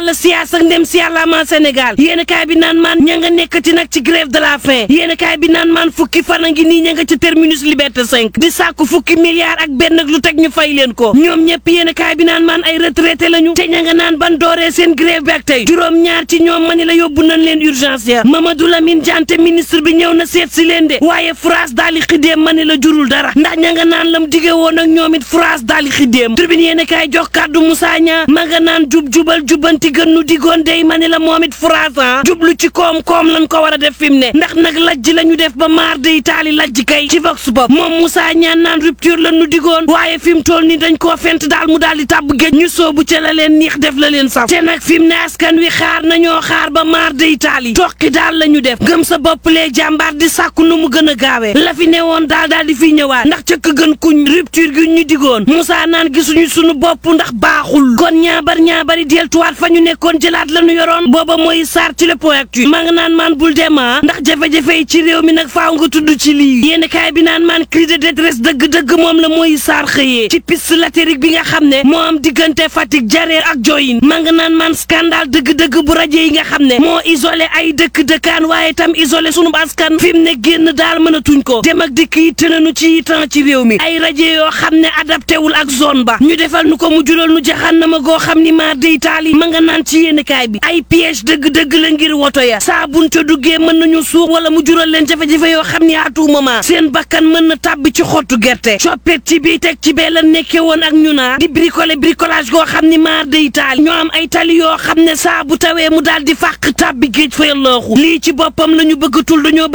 la siyaas ak ndem si yàlla ma Sénégal yéen kaay bi naan maan ña nga nekkati nag ci grève de la faim yéen kaay bi naan maan fukki fan a ngi nii ña nga ci terminus Liberté 5 di sàkku fukki milliards ak benn ak lu teg ñu fay leen ko ñoom ñëpp yéen kaay bi naan maan ay retraité lañu te ña nga naan ban dooree seen grève bi ak tey juróom-ñaar ci ñoom ma ni la yóbbu nañ leen urgence ya Mamadou Lamine Diante ministre bi ñëw na seet si leen de waaye France daal di xiddeem ma ni la jurul dara ndax ña nga naan lam dige woon ak ñoom it France daal di xiddeem tribune yéen kaay jox kàddu Moussa Niang ma nga naan jubal jubanti gën nu digoon dey ma ni la moom it France jublu ci koom-koom lañ ko war a def fi mu ne ndax nag lajj la ñu def ba maar dey taali lajj kay ci vox bopp moom Moussa Niang naan rupture la nu digoon waaye fi mu toll ni dañ koo fent daal mu daal di tàbb géej ñu soobu ca la leen niix def la leen saf te nag fi mu ne askan wi xaar nañoo xaar ba maar dey taali tokki daal la ñu def gëm sa bopp lee jàmbaar di sàkku nu mu gën a gaawee la fi ne woon daal di fiy ñëwaat ndax cëkk gën kuñ rupture gi ñu digoon Moussa naan gisuñu sunu bopp ndax baaxul kon ñaabari deltuwaat fa ñu nekkoon jëlaat la ñu yoroon booba mooy Sarr ci le point actu maa nga naan maan bul dema ndax jafe-jafe yi ci réew mi nag faaw nga tudd ci lii yéen kaay bi naan maan cri de détresse dëgg-dëgg moom la mooy Sarr xëyee ci piste latérique bi nga xam ne moo am diggante Fatick Jareer ak Diohine maa nga naan maan scandale dëgg-dëgg bu rajo yi nga xam ne moo isolé ay dëkkaan waaye tam isolé sunu askan fi mu ne génn daal mënatuñ ko dem ak dikk yi tënanu ci temps ci réew mi ay rajo yoo xam ne adapté wul ak zone ba ñu defal nu ko mu jural nu jaxannama goo xam ni maa dey taali ma nga naan ci yéen kaay bi ay piège dëgg-dëgg la ngir woto ya saa buñ ca duggee mën nañu suux wala mu jural leen jafe-jafe yoo xam ni à tout moment seen bakkan mën na tàbbi ci xottu gerte coppet ci bii teg ci bee la nekke woon ak ñu naa di bricolage goo xam ni maar dey taali ñoo am ay tali yoo xam ne saa bu tawee mu daal di fàq tàbbi géej fa yallooxu lii ci boppam la ñu bëggatul dañoo